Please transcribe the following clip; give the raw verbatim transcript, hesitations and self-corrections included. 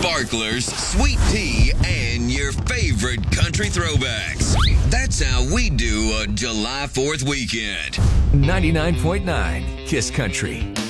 sparklers, sweet tea, and your favorite country throwbacks. That's how we do a July fourth weekend. ninety-nine point nine Kiss Country.